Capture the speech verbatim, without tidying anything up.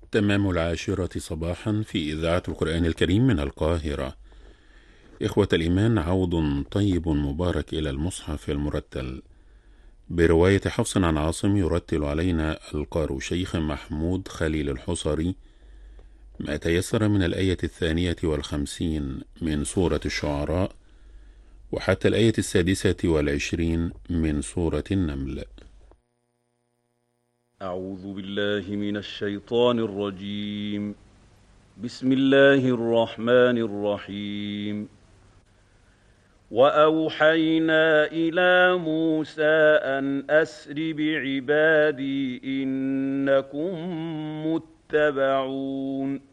تمام العاشرة صباحا في إذاعة القرآن الكريم من القاهرة. إخوة الإيمان، عود طيب مبارك إلى المصحف المرتل برواية حفص عن عاصم. يرتل علينا القارئ شيخ محمود خليل الحصري ما تيسر من الآية الثانية والخمسين من سورة الشعراء وحتى الآية السادسة والعشرين من سورة النمل. أعوذ بالله من الشيطان الرجيم. بسم الله الرحمن الرحيم. وأوحينا إلى موسى أن أسر بعبادي إنكم متبعون